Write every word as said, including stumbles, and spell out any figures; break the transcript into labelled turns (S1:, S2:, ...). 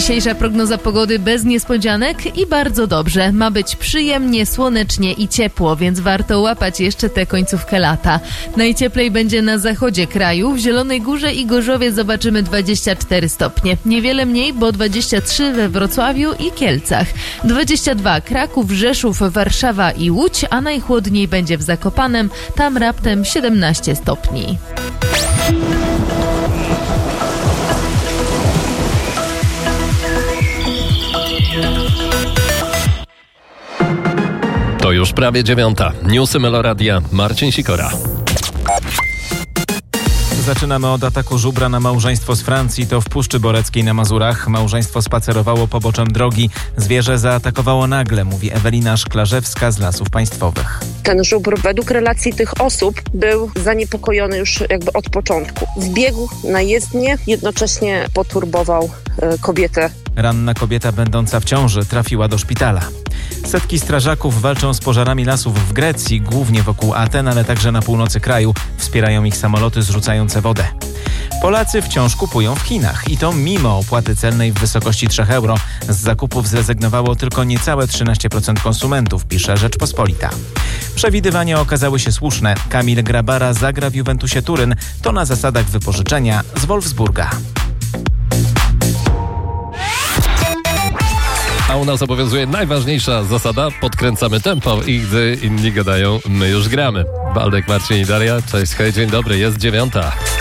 S1: Dzisiejsza prognoza pogody bez niespodzianek i bardzo dobrze. Ma być przyjemnie, słonecznie i ciepło, więc warto łapać jeszcze tę końcówkę lata. Najcieplej będzie na zachodzie kraju. W Zielonej Górze i Gorzowie zobaczymy dwadzieścia cztery stopnie. Niewiele mniej, bo dwadzieścia trzy we Wrocławiu i Kielcach. dwadzieścia dwa Kraków, Rzeszów, Warszawa i Łódź, a najchłodniej będzie w Zakopanem. Tam raptem siedemnaście stopni.
S2: To już prawie dziewiąta. Newsy Meloradia. Marcin Sikora.
S3: Zaczynamy od ataku żubra na małżeństwo z Francji. To w Puszczy Boreckiej na Mazurach. Małżeństwo spacerowało poboczem drogi. Zwierzę zaatakowało nagle, mówi Ewelina Szklarzewska z Lasów Państwowych.
S4: Ten żubr według relacji tych osób był zaniepokojony już jakby od początku. Wbiegł na jezdnię, jednocześnie poturbował y, kobietę.
S3: Ranna kobieta będąca w ciąży trafiła do szpitala. Setki strażaków walczą z pożarami lasów w Grecji, głównie wokół Aten, ale także na północy kraju. Wspierają ich samoloty zrzucające wodę. Polacy wciąż kupują w Chinach i to mimo opłaty celnej w wysokości trzy euro. Z zakupów zrezygnowało tylko niecałe trzynaście procent konsumentów, pisze Rzeczpospolita. Przewidywania okazały się słuszne. Kamil Grabara zagra w Juventusie Turyn. To na zasadach wypożyczenia z Wolfsburga.
S2: A u nas obowiązuje najważniejsza zasada. Podkręcamy tempo i gdy inni gadają, my już gramy. Waldek, Marcin i Daria. Cześć, hej, dzień dobry, jest dziewiąta.